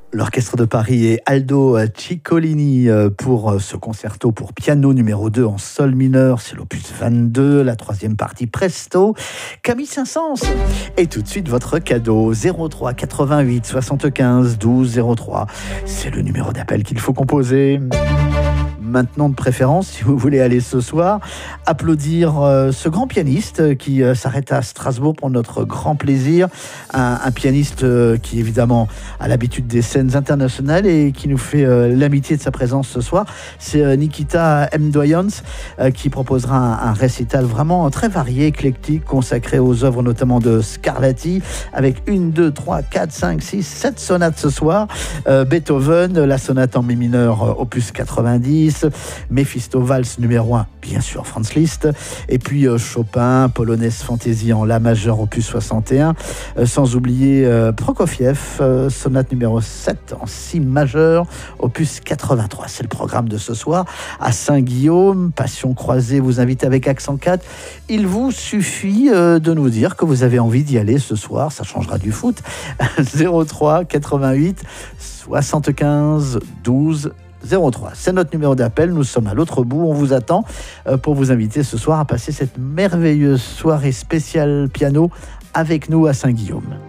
L'Orchestre de Paris et Aldo Ciccolini pour ce concerto pour piano numéro 2 en sol mineur, c'est l'opus 22, la troisième partie Presto, Camille Saint-Saëns. Et tout de suite votre cadeau, 03 88 75 12 03, c'est le numéro d'appel qu'il faut composer. Maintenant, de préférence, si vous voulez aller ce soir, applaudir ce grand pianiste qui s'arrête à Strasbourg pour notre grand plaisir. Un pianiste qui, évidemment, a l'habitude des scènes internationales et qui nous fait l'amitié de sa présence ce soir. C'est Nikita Mdoyans qui proposera un récital vraiment très varié, éclectique, consacré aux œuvres notamment de Scarlatti, avec 1, 2, 3, 4, 5, 6, 7 sonates ce soir. Beethoven, la sonate en mi mineur, opus 90, Méphisto Valse numéro 1, bien sûr Franz Liszt, et puis Chopin, Polonaise Fantaisie en La majeur opus 61, sans oublier Prokofiev, sonate numéro 7 en Si majeur opus 83. C'est le programme de ce soir à Saint-Guillaume. Passion croisée vous invite avec accent 4. Il vous suffit de nous dire que vous avez envie d'y aller ce soir, ça changera du foot. 03 88 75 12 03. C'est notre numéro d'appel, nous sommes à l'autre bout, on vous attend pour vous inviter ce soir à passer cette merveilleuse soirée spéciale piano avec nous à Saint-Guillaume.